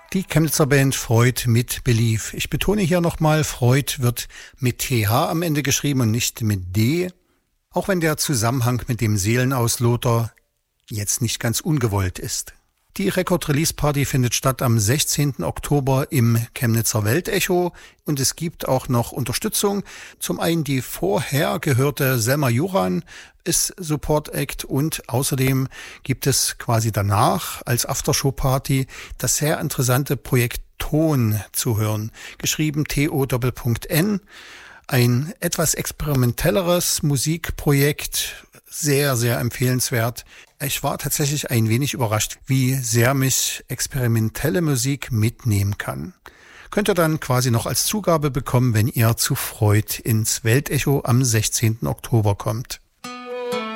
Die Chemnitzer Band Freud mit Belief. Ich betone hier nochmal, Freud wird mit TH am Ende geschrieben und nicht mit D, auch wenn der Zusammenhang mit dem Seelenausloter jetzt nicht ganz ungewollt ist. Die Record-Release-Party findet statt am 16. Oktober im Chemnitzer Weltecho und es gibt auch noch Unterstützung. Zum einen die vorher gehörte Selma Juran ist Support-Act und außerdem gibt es quasi danach als Aftershow-Party das sehr interessante Projekt Ton zu hören, geschrieben TO-N. Ein etwas experimentelleres Musikprojekt, sehr, sehr empfehlenswert. Ich war tatsächlich ein wenig überrascht, wie sehr mich experimentelle Musik mitnehmen kann. Könnt ihr dann quasi noch als Zugabe bekommen, wenn ihr zu Freud ins Weltecho am 16. Oktober kommt.